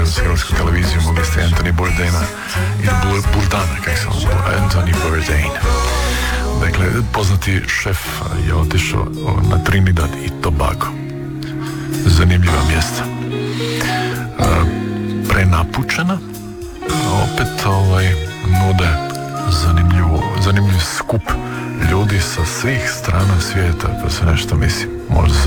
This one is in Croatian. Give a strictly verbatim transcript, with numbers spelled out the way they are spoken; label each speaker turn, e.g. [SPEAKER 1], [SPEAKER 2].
[SPEAKER 1] s hrvatsku televiziju, mogli ste Anthony Bourdaina ili Bourdana, kako se on zove, Anthony Bourdain. Dakle, poznati šef je otišao na Trinidad i Tobago. Zanimljiva mjesta. Prenapučena, a opet ovaj, nude zanimljivu, zanimljiv skup ljudi sa svih strana svijeta, pa se nešto mislim, možda se